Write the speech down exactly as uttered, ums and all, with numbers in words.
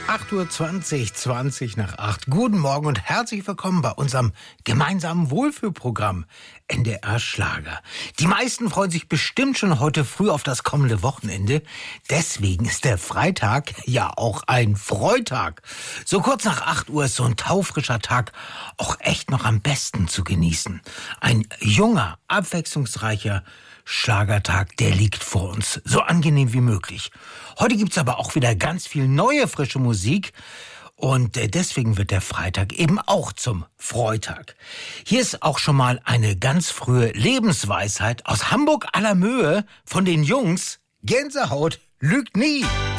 acht Uhr zwanzig, zwanzig nach acht. Guten Morgen und herzlich willkommen bei unserem gemeinsamen Wohlfühlprogramm N D R Schlager. Die meisten freuen sich bestimmt schon heute früh auf das kommende Wochenende. Deswegen ist der Freitag ja auch ein Freitag. So kurz nach acht Uhr ist so ein taufrischer Tag auch echt noch am besten zu genießen. Ein junger, abwechslungsreicher Schlagertag, der liegt vor uns, so angenehm wie möglich. Heute gibt's aber auch wieder ganz viel neue, frische Musik und deswegen wird der Freitag eben auch zum Freitag. Hier ist auch schon mal eine ganz frühe Lebensweisheit aus Hamburg aller Möhe von den Jungs. Gänsehaut lügt nie.